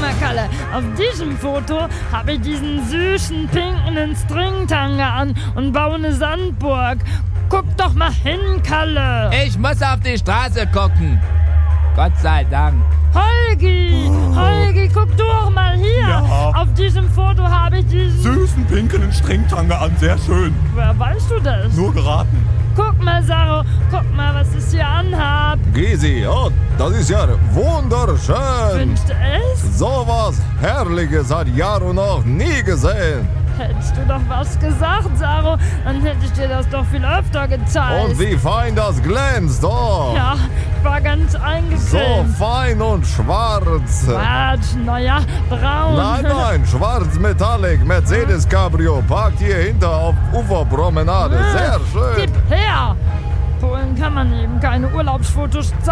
mal, Kalle, auf diesem Foto habe ich diesen süßen, pinken Stringtanga an und baue eine Sandburg. Guck doch mal hin, Kalle. Ich muss auf die Straße gucken. Gott sei Dank. Holgi, guck du auch mal hier. Ja. Auf diesem Foto habe ich diesen... Süßen pinken Stringtanga an, sehr schön. Woher weißt du das? Nur geraten. Guck mal, Saro, guck mal, was ich hier anhab. Gysi, ja, das ist ja wunderschön. Findest du es? Sowas Herrliches hat Jaro noch nie gesehen. Hättest du doch was gesagt, Saro, dann hätte ich dir das doch viel öfter gezeigt. Und wie fein das glänzt, oh. Ja, ich war ganz So eingefilmt. fein und schwarz. Quatsch, naja, braun. Nein, schwarz Metallic Mercedes Cabrio parkt hier hinter auf Uferpromenade. Sehr schön. Gib her! Polen kann man eben keine Urlaubsfotos zeigen.